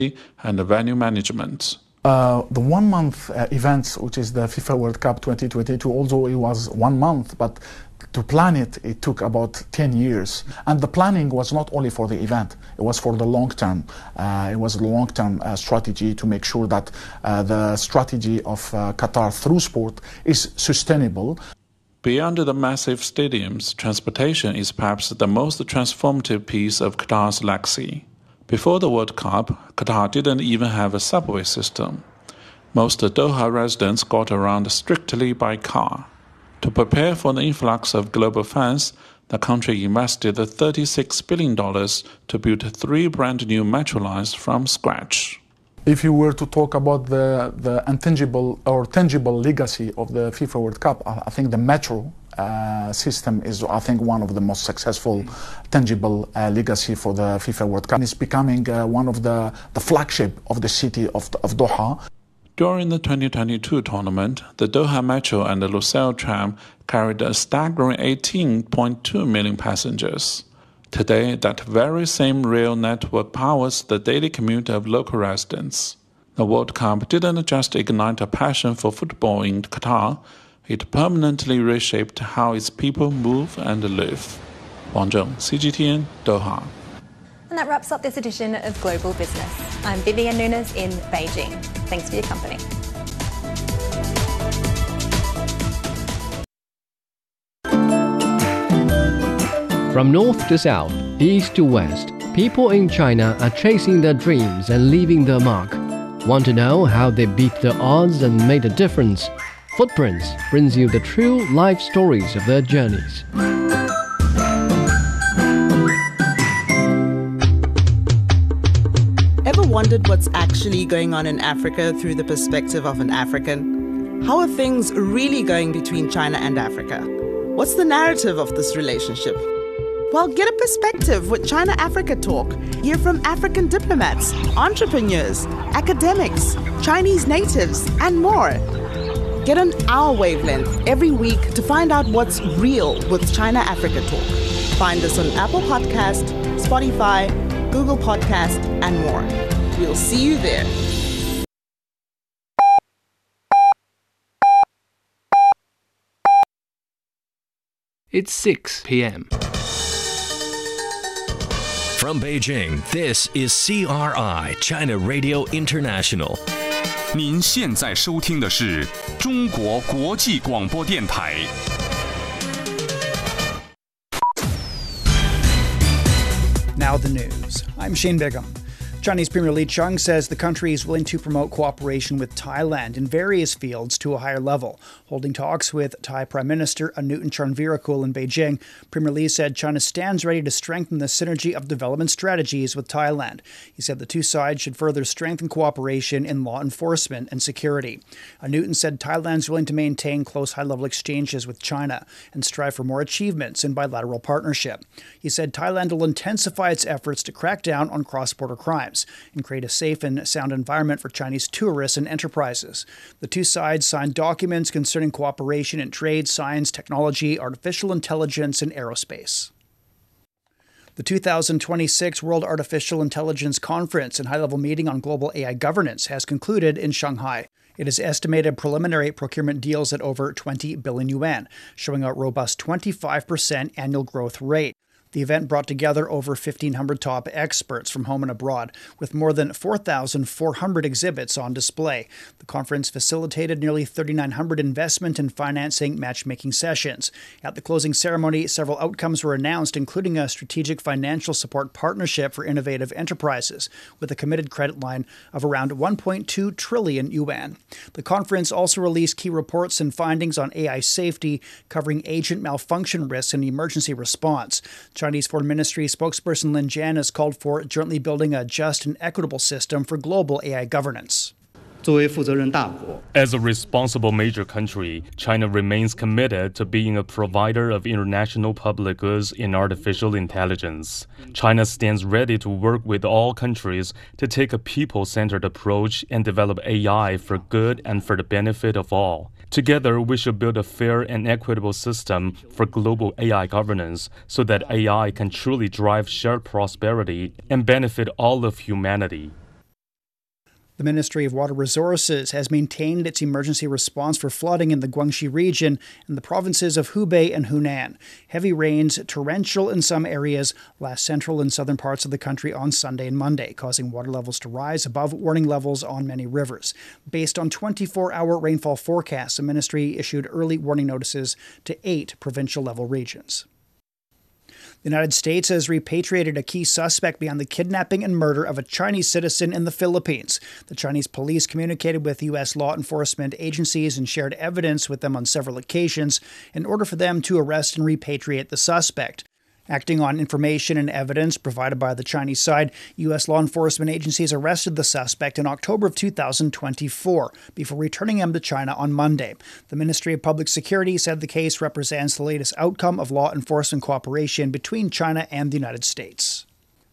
and venue management. The 1 month event, which is the FIFA World Cup 2022, although it was 1 month, but to plan it, it took about 10 years. And the planning was not only for the event, it was for the long term. It was a long-term strategy to make sure that the strategy of Qatar through sport is sustainable. Beyond the massive stadiums, transportation is perhaps the most transformative piece of Qatar's legacy. Before the World Cup, Qatar didn't even have a subway system. Most Doha residents got around strictly by car. To prepare for the influx of global fans, the country invested $36 billion to build 3 brand new metro lines from scratch. If you were to talk about the intangible or tangible legacy of the FIFA World Cup, I think the metro system is, I think, one of the most successful tangible legacy for the FIFA World Cup. It's becoming one of the flagship of the city of Doha. During the 2022 tournament, the Doha Metro and the Lusail tram carried a staggering 18.2 million passengers. Today, that very same rail network powers the daily commute of local residents. The World Cup didn't just ignite a passion for football in Qatar, it permanently reshaped how its people move and live. Wang Zheng, CGTN, Doha. And that wraps up this edition of Global Business. I'm Vivian Nunes in Beijing. Thanks for your company. From north to south, east to west, people in China are chasing their dreams and leaving their mark. Want to know how they beat the odds and made a difference? Footprints brings you the true life stories of their journeys. Ever wondered what's actually going on in Africa through the perspective of an African? How are things really going between China and Africa? What's the narrative of this relationship? Well, get a perspective with China Africa Talk. Hear from African diplomats, entrepreneurs, academics, Chinese natives, and more. Get on our wavelength every week to find out what's real with China Africa Talk. Find us on Apple Podcast, Spotify, Google Podcast, and more. We'll see you there. It's 6 p.m. From Beijing, this is CRI, China Radio International. 您现在收听的是中国国际广播电台。 Now the news. I'm Shane Bigham. Chinese Premier Li Qiang says the country is willing to promote cooperation with Thailand in various fields to a higher level. Holding talks with Thai Prime Minister Anutin Charnvirakul in Beijing, Premier Li said China stands ready to strengthen the synergy of development strategies with Thailand. He said the two sides should further strengthen cooperation in law enforcement and security. Anutin said Thailand's willing to maintain close high-level exchanges with China and strive for more achievements in bilateral partnership. He said Thailand will intensify its efforts to crack down on cross-border crimes and create a safe and sound environment for Chinese tourists and enterprises. The two sides signed documents concerning cooperation in trade, science, technology, artificial intelligence, and aerospace. The 2026 World Artificial Intelligence Conference and high-level meeting on global AI governance has concluded in Shanghai. It has estimated preliminary procurement deals at over 20 billion yuan, showing a robust 25% annual growth rate. The event brought together over 1,500 top experts from home and abroad, with more than 4,400 exhibits on display. The conference facilitated nearly 3,900 investment and financing matchmaking sessions. At the closing ceremony, several outcomes were announced, including a strategic financial support partnership for innovative enterprises, with a committed credit line of around 1.2 trillion yuan. The conference also released key reports and findings on AI safety, covering agent malfunction risks and emergency response. Chinese Foreign Ministry spokesperson Lin Jian has called for jointly building a just and equitable system for global AI governance. As a responsible major country, China remains committed to being a provider of international public goods in artificial intelligence. China stands ready to work with all countries to take a people-centered approach and develop AI for good and for the benefit of all. Together, we should build a fair and equitable system for global AI governance so that AI can truly drive shared prosperity and benefit all of humanity. The Ministry of Water Resources has maintained its emergency response for flooding in the Guangxi region and the provinces of Hubei and Hunan. Heavy rains, torrential in some areas, last central and southern parts of the country on Sunday and Monday, causing water levels to rise above warning levels on many rivers. Based on 24-hour rainfall forecasts, the ministry issued early warning notices to 8 provincial-level regions. The United States has repatriated a key suspect behind the kidnapping and murder of a Chinese citizen in the Philippines. The Chinese police communicated with U.S. law enforcement agencies and shared evidence with them on several occasions in order for them to arrest and repatriate the suspect. Acting on information and evidence provided by the Chinese side, U.S. law enforcement agencies arrested the suspect in October of 2024 before returning him to China on Monday. The Ministry of Public Security said the case represents the latest outcome of law enforcement cooperation between China and the United States.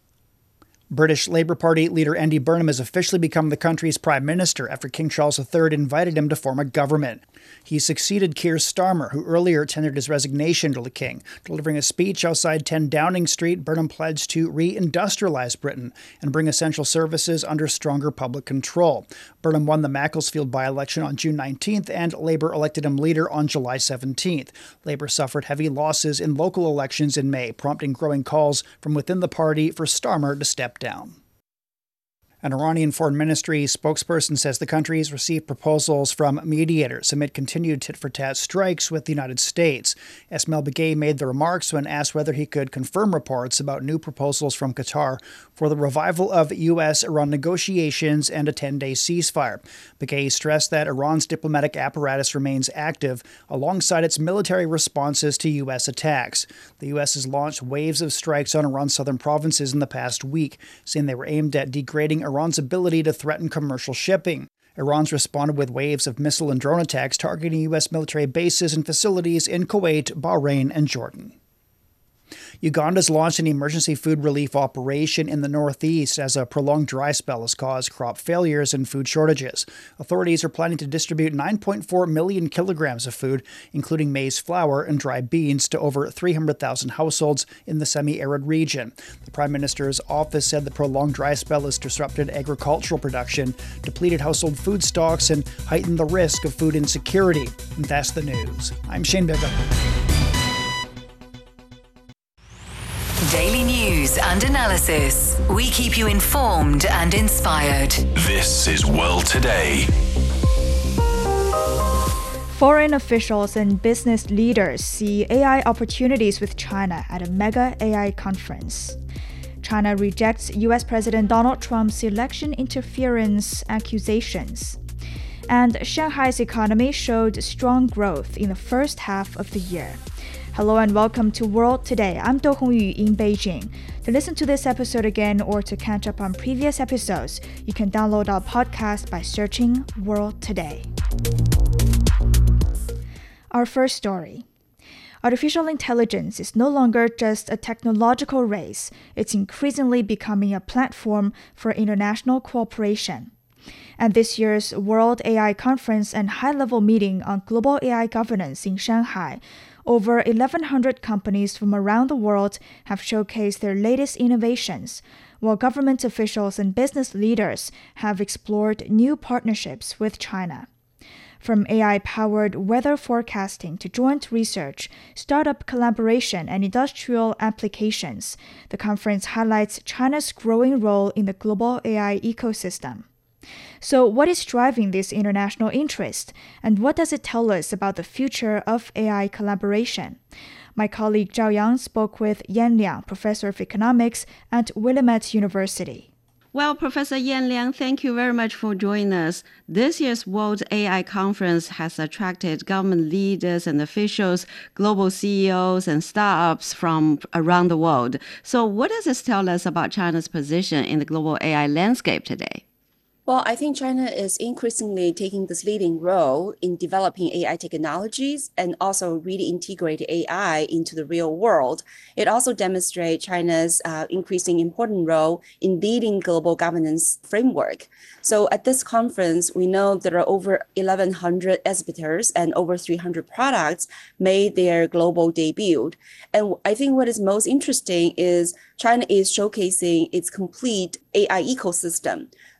British Labour Party leader Andy Burnham has officially become the country's Prime Minister after King Charles III invited him to form a government. He succeeded Keir Starmer, who earlier tendered his resignation to the King. Delivering a speech outside 10 Downing Street, Burnham pledged to re-industrialise Britain and bring essential services under stronger public control. Burnham won the Macclesfield by-election on June 19th, and Labour elected him leader on July 17th. Labour suffered heavy losses in local elections in May, prompting growing calls from within the party for Starmer to step down. An Iranian foreign ministry spokesperson says the country has received proposals from mediators amid continued tit-for-tat strikes with the United States. Esmail Begay made the remarks when asked whether he could confirm reports about new proposals from Qatar for the revival of U.S.-Iran negotiations and a 10-day ceasefire. Begay stressed that Iran's diplomatic apparatus remains active alongside its military responses to U.S. attacks. The U.S. has launched waves of strikes on Iran's southern provinces in the past week, saying they were aimed at degrading Iran's ability to threaten commercial shipping. Iran's responded with waves of missile and drone attacks targeting U.S. military bases and facilities in Kuwait, Bahrain, and Jordan. Uganda's launched an emergency food relief operation in the northeast as a prolonged dry spell has caused crop failures and food shortages. Authorities are planning to distribute 9.4 million kilograms of food, including maize flour and dry beans, to over 300,000 households in the semi-arid region. The Prime Minister's office said the prolonged dry spell has disrupted agricultural production, depleted household food stocks, and heightened the risk of food insecurity. And that's the news. I'm Shane Bigham. Daily news and analysis. We keep you informed and inspired. This is World Today. Foreign officials and business leaders see AI opportunities with China at a mega AI conference. China rejects U.S. President Donald Trump's election interference accusations. And Shanghai's economy showed strong growth in the first half of the year. Hello and welcome to World Today. I'm Do Hongyu in Beijing. To listen to this episode again or to catch up on previous episodes, you can download our podcast by searching World Today. Our first story. Artificial intelligence is no longer just a technological race. It's increasingly becoming a platform for international cooperation. At this year's World AI Conference and high-level meeting on global AI governance in Shanghai, over 1,100 companies from around the world have showcased their latest innovations, while government officials and business leaders have explored new partnerships with China. From AI-powered weather forecasting to joint research, startup collaboration, and industrial applications, the conference highlights China's growing role in the global AI ecosystem. So what is driving this international interest, and what does it tell us about the future of AI collaboration? My colleague Zhao Yang spoke with Yan Liang, professor of economics at Willamette University. Well, Professor Yan Liang, thank you very much for joining us. This year's World AI Conference has attracted government leaders and officials, global CEOs, and startups from around the world. So what does this tell us about China's position in the global AI landscape today? Well, I think China is increasingly taking this leading role in developing AI technologies and also really integrate AI into the real world. It also demonstrates China's increasing important role in leading global governance framework. So at this conference, we know there are over 1,100 exhibitors and over 300 products made their global debut. And I think what is most interesting is China is showcasing its complete AI ecosystem.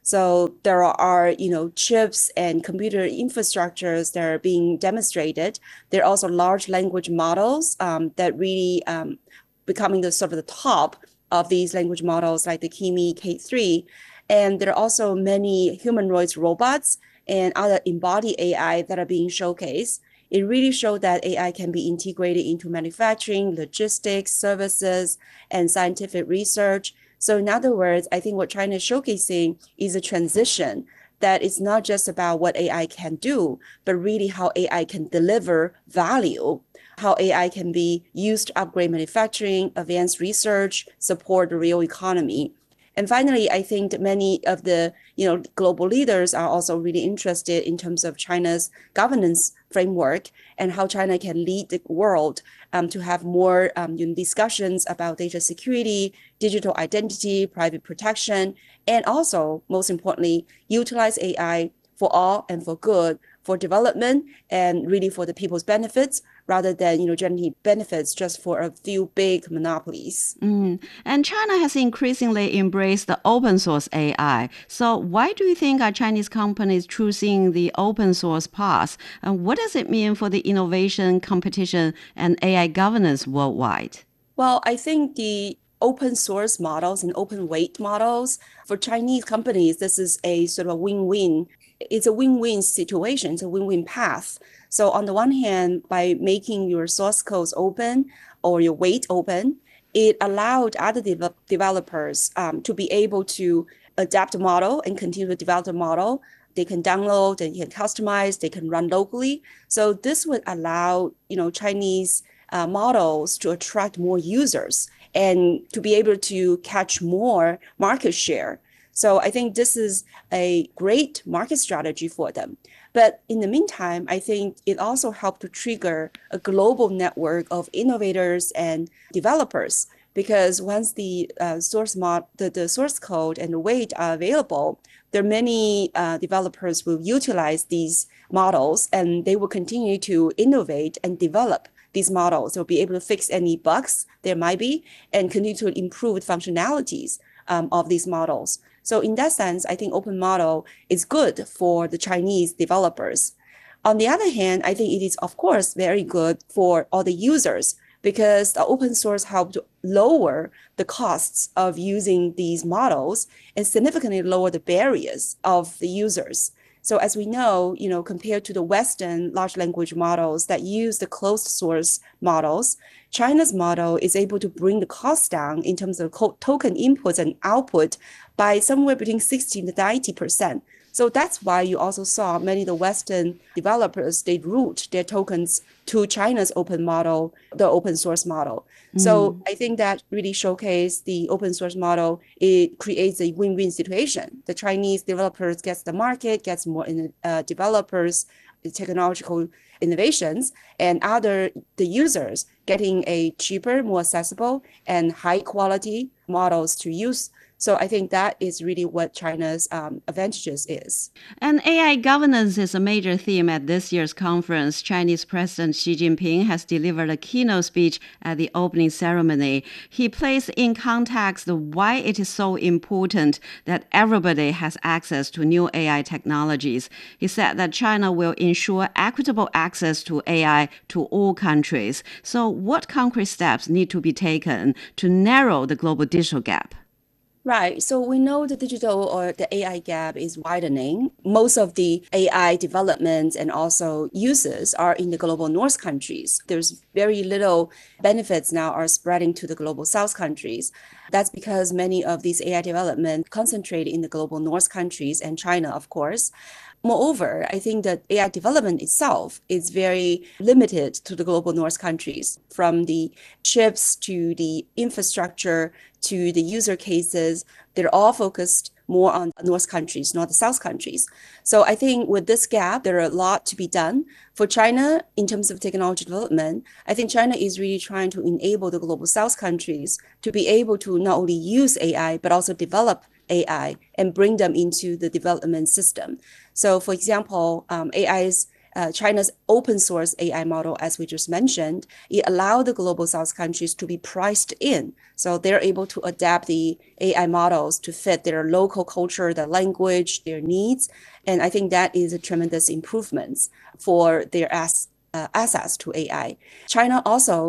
So there are, chips and computer infrastructures that are being demonstrated. There are also large language models that really becoming the sort of the top of these language models like the Kimi K3. And there are also many humanoid robots and other embodied AI that are being showcased. It really showed that AI can be integrated into manufacturing, logistics, services, and scientific research. So in other words, I think what China is showcasing is a transition that it's not just about what AI can do, but really how AI can deliver value, how AI can be used to upgrade manufacturing, advance research, support the real economy. And finally, I think that many of the global leaders are also really interested in terms of China's governance framework and how China can lead the world to have more discussions about data security, digital identity, private protection, and also, most importantly, utilize AI for all and for good, for development and really for the people's benefits, rather than generating benefits just for a few big monopolies. And China has increasingly embraced the open source AI. So why do you think are Chinese companies choosing the open source path? And what does it mean for the innovation, competition, and AI governance worldwide? Well, I think the open source models and open weight models for Chinese companies, this is a sort of win-win. It's a win-win situation. It's a win-win path. So on the one hand, by making your source codes open or your weight open, it allowed other developers to be able to adapt a model and continue to develop the model. They can download, they can customize, they can run locally. So this would allow Chinese models to attract more users and to be able to catch more market share. So I think this is a great market strategy for them. But in the meantime, I think it also helped to trigger a global network of innovators and developers, because once the source code and the weight are available, there are many developers who will utilize these models, and they will continue to innovate and develop these models. They'll be able to fix any bugs there might be and continue to improve the functionalities of these models. So in that sense, I think open model is good for the Chinese developers. On the other hand, I think it is, of course, very good for all the users, because the open source helped to lower the costs of using these models and significantly lower the barriers of the users. So as we know, compared to the Western large language models that use the closed source models, China's model is able to bring the cost down in terms of token inputs and output by somewhere between 60 to 90%. So that's why you also saw many of the Western developers, they route their tokens to China's open model, the open source model. So I think that really showcased the open source model. It creates a win-win situation. The Chinese developers gets the market, gets more developers, technological innovations, and the users getting a cheaper, more accessible, and high quality models to use. So I think that is really what China's advantages is. And AI governance is a major theme at this year's conference. Chinese President Xi Jinping has delivered a keynote speech at the opening ceremony. He placed in context why it is so important that everybody has access to new AI technologies. He said that China will ensure equitable access to AI to all countries. So what concrete steps need to be taken to narrow the global digital gap? Right. So we know the digital or the AI gap is widening. Most of the AI developments and also uses are in the global north countries. There's very little benefits now are spreading to the global south countries. That's because many of these AI development concentrate in the global north countries and China, of course. Moreover, I think that AI development itself is very limited to the global north countries, from the chips to the infrastructure to the user cases. They're all focused more on north countries, not the south countries. So I think with this gap, there are a lot to be done. For China, in terms of technology development, I think China is really trying to enable the global south countries to be able to not only use AI, but also develop AI and bring them into the development system. So for example, AI's China's open source AI model, as we just mentioned, it allowed the global South countries to be priced in. So they're able to adapt the AI models to fit their local culture, their language, their needs. And I think that is a tremendous improvement for their access to AI. China also